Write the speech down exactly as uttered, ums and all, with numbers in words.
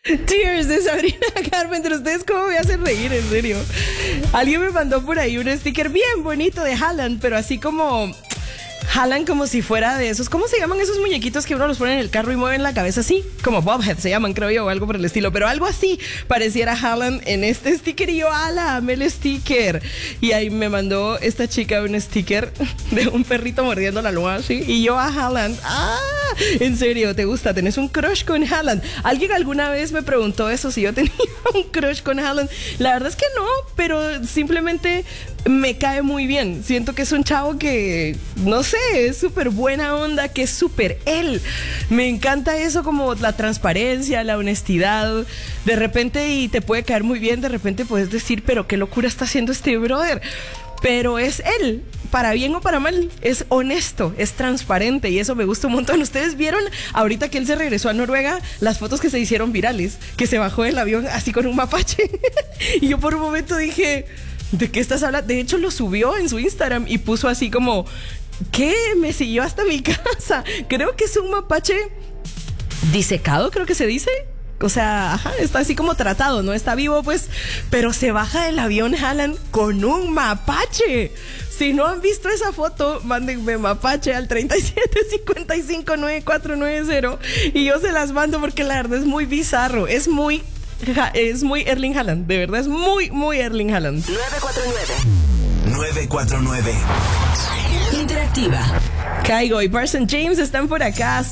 Tears de Sabrina Carpenter. ¿Ustedes cómo me hacen reír? En serio. Alguien me mandó por ahí un sticker bien bonito de Haaland, pero así como... Haaland como si fuera de esos, ¿cómo se llaman esos muñequitos que uno los pone en el carro y mueven la cabeza así? Como Bobhead se llaman, creo yo, o algo por el estilo. Pero algo así pareciera Haaland en este sticker. Y yo, ala, amé el sticker. Y ahí me mandó esta chica un sticker de un perrito mordiendo la luna así. Y yo a Haaland, ah, en serio, ¿te gusta? ¿Tenés un crush con Haaland? Alguien alguna vez me preguntó eso, si yo tenía un crush con Haaland. La verdad es que no, pero simplemente me cae muy bien. Siento que es un chavo que, no sé, es súper buena onda, que es súper él. Me encanta eso, como la transparencia, la honestidad. De repente, y te puede caer muy bien, de repente puedes decir, pero qué locura está haciendo este brother. Pero es él, para bien o para mal, es honesto, es transparente y eso me gusta un montón. Ustedes vieron ahorita que él se regresó a Noruega, las fotos que se hicieron virales, que se bajó del avión así con un mapache. Y yo por un momento dije, ¿de qué estás hablando? De hecho lo subió en su Instagram y puso así como, ¿qué? Me siguió hasta mi casa. Creo que es un mapache disecado, creo que se dice. O sea, ajá, está así como tratado, no está vivo pues, pero se baja del avión Haaland con un mapache. Si no han visto esa foto, mándenme mapache al treinta y siete cincuenta y cinco noventa y cuatro noventa y yo se las mando porque la verdad es muy bizarro, es muy, es muy Erling Haaland, de verdad es muy, muy Erling Haaland. nueve cuatro nueve nueve cuatro nueve Interactiva. Caigo y Parson James están por acá.